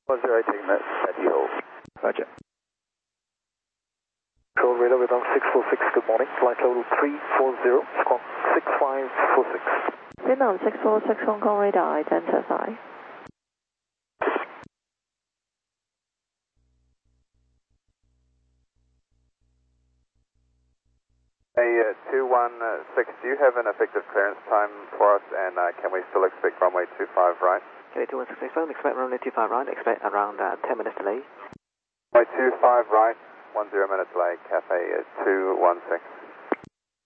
1018, that's steady hold. Roger. Control radar with 646, good morning. Flight level 340, squawk 6546. Vietnam 646, Hong Kong radar, identify. Hey, 216, do you have an effective clearance time for us, and can we still expect runway 25 right? Okay, 216 phone, expect runway 25 right, expect around 10 minutes delay. Runway 25 right, 10 minute delay, Cathay 216.